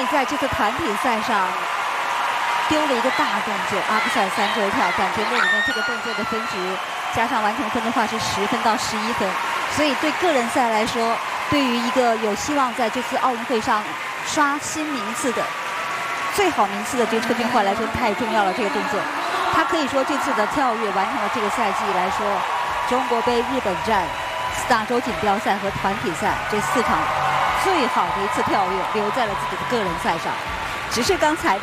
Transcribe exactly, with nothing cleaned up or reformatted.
以在这次团体赛上丢了一个大动作，阿布赛三周跳，感觉那里面这个动作的分值加上完成分的话是十分到十一分，所以对个人赛来说，对于一个有希望在这次奥运会上刷新名次的最好名次的这个车俊焕来说太重要了。这个动作，他可以说这次的跳跃完成了这个赛季来说，中国杯、日本站、亚洲锦标赛和团体赛这四场最好的一次跳跃，留在了自己的个人赛上。只是刚才。